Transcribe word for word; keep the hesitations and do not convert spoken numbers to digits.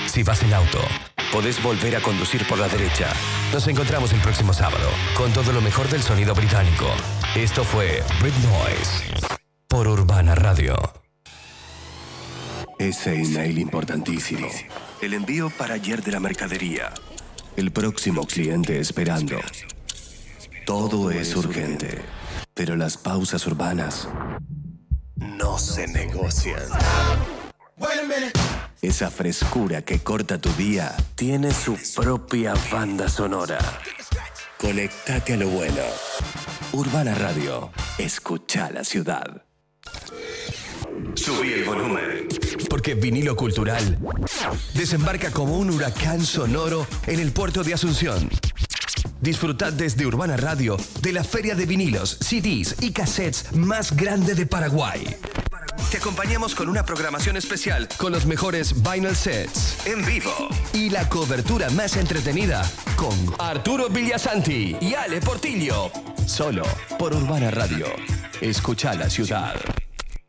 Si vas en auto, podés volver a conducir por la derecha. Nos encontramos el próximo sábado con todo lo mejor del sonido británico. Esto fue Brit Noise por Urbana Radio. Ese email importantísimo. El envío para ayer de la mercadería. El próximo cliente esperando. Todo es urgente, pero las pausas urbanas no se negocian. Esa frescura que corta tu día tiene su propia banda sonora. Conectate a lo bueno. Urbana Radio. Escucha la ciudad. Subí el volumen. Porque Vinilo Cultural desembarca como un huracán sonoro en el puerto de Asunción. Disfrutad desde Urbana Radio de la feria de vinilos, C Ds y cassettes más grande de Paraguay. Te acompañamos con una programación especial con los mejores vinyl sets en vivo y la cobertura más entretenida con Arturo Villasanti y Ale Portillo. Solo por Urbana Radio. Escucha la ciudad.